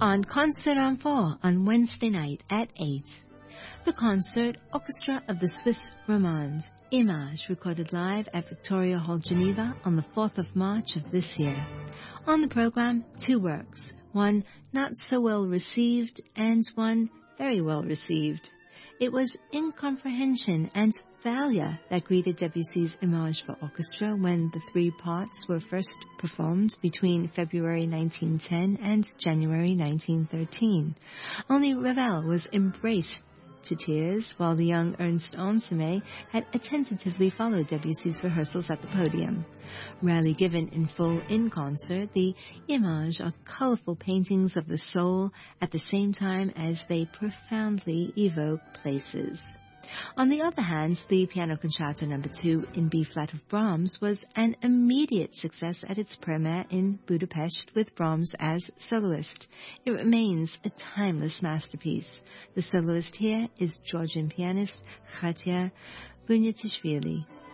On Concert en Four on Wednesday night at 8. The Concert Orchestra of the Swiss Romands, Image, recorded live at Victoria Hall, Geneva on the 4th of March of this year. On the program, two works, one not so well received and one very well received. It was incomprehension and failure that greeted Debussy's Image for orchestra when the three parts were first performed between February 1910 and January 1913. Only Ravel was embraced to tears, while the young Ernst Ansermet had attentively followed Debussy's rehearsals at the podium. Rarely given in full in concert, the Images are colorful paintings of the soul at the same time as they profoundly evoke places. On the other hand, the Piano Concerto No. 2 in B-flat of Brahms was an immediate success at its premiere in Budapest with Brahms as soloist. It remains a timeless masterpiece. The soloist here is Georgian pianist Khatia Bunyatishvili.